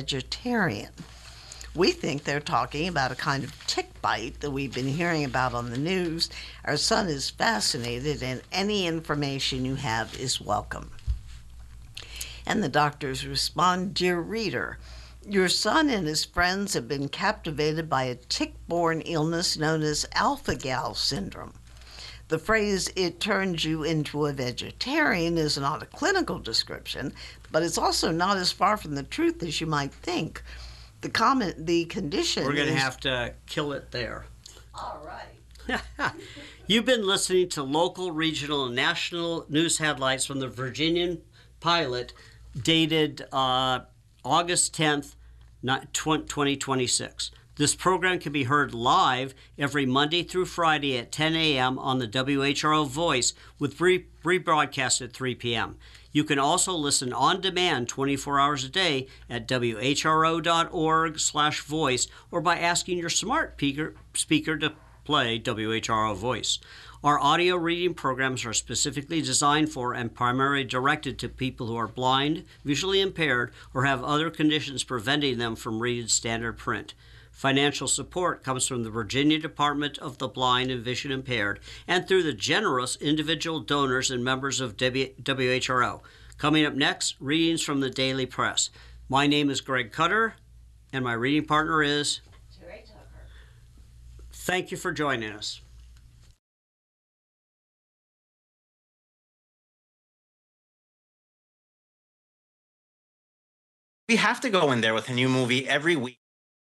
vegetarian. We think they're talking about a kind of tick bite that we've been hearing about on the news. Our son is fascinated, and any information you have is welcome. And the doctors respond, "Dear reader, your son and his friends have been captivated by a tick-borne illness known as alpha-gal syndrome. The phrase, 'it turns you into a vegetarian,' is not a clinical description, but it's also not as far from the truth as you might think. The condition We're going to is..." have to kill it there. All right. You've been listening to local, regional, and national news headlines from the Virginian Pilot, dated August 10th, 2026. This program can be heard live every Monday through Friday at 10 a.m. on the WHRO Voice, with rebroadcast at 3 p.m. You can also listen on demand 24 hours a day at whro.org/voice, or by asking your smart speaker to play WHRO Voice. Our audio reading programs are specifically designed for and primarily directed to people who are blind, visually impaired, or have other conditions preventing them from reading standard print. Financial support comes from the Virginia Department of the Blind and Vision Impaired and through the generous individual donors and members of WHRO. Coming up next, readings from the Daily Press. My name is Greg Cutter, and my reading partner is Terry Tucker. Thank you for joining us. We have to go in there with a new movie every week.